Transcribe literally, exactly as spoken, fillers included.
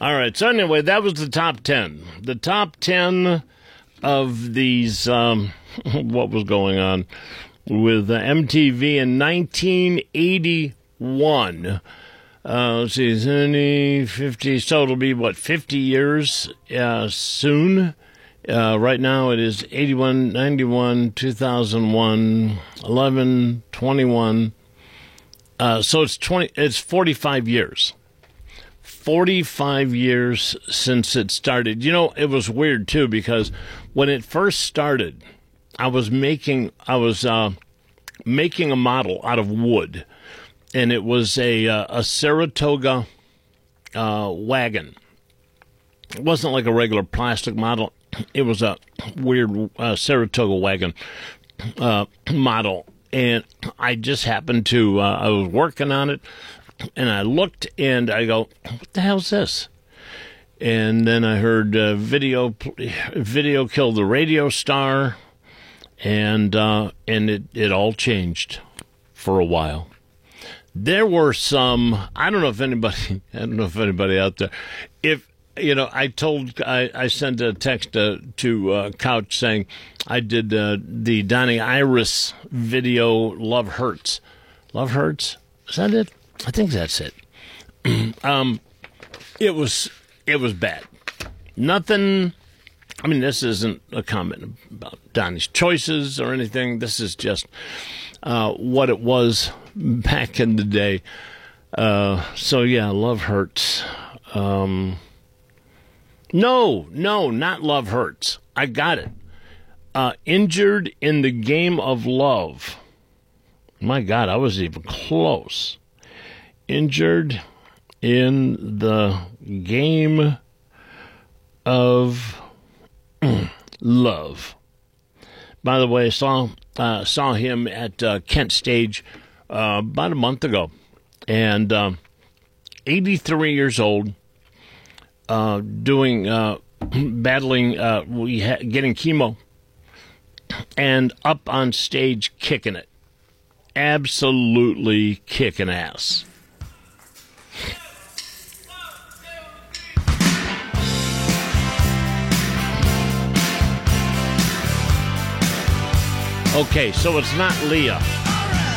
All right. So anyway, that was the top ten. The top ten of these, um, what was going on with uh, M T V in nineteen eighty-one. Uh, let's see, seventy, fifty, so it'll be, what, fifty years uh, soon? Uh, right now it is eighty-one, ninety-one, two thousand one, eleven, twenty-one. Uh, so it's twenty. It's forty-five years. forty-five years since it started. You know, it was weird, too, because when it first started, I was making, I was uh, making a model out of wood. And it was a uh, a Saratoga uh, wagon. It wasn't like a regular plastic model. It was a weird uh, Saratoga wagon uh, model. And I just happened to, uh, I was working on it, and I looked, and I go, what the hell's this? And then I heard uh, video video killed the radio star, and uh, and it, it all changed for a while. There were some, I don't know if anybody, I don't know if anybody out there, if, you know, I told, I, I sent a text uh, to uh, Couch saying I did uh, the Donnie Iris video, Love Hurts. Love Hurts? Is that it? I think that's it. um, it was, it was bad. Nothing, I mean, this isn't a comment about Donnie's choices or anything. This is just uh, what it was back in the day. Uh, so, yeah, Love Hurts. Um, no, no, not Love Hurts. I got it. Uh, Injured in the Game of Love. My God, I was even close. Injured in the Game of Love. By the way, I saw, uh, saw him at uh, Kent Stage uh, about a month ago. And um, eighty-three years old, uh, doing, uh, battling, uh, we ha- getting chemo, and up on stage kicking it. Absolutely kicking ass. Okay, so it's not Leah.